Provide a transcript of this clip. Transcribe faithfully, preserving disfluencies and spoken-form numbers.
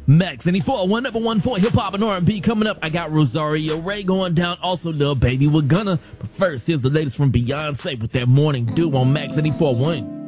Max eighty-four, one number one for hip hop and R and B coming up. I got Rosario Ray going down, also Lil Baby We're Gonna. But first, here's the latest from Beyonce with that Morning Dew on Max eighty-four point one.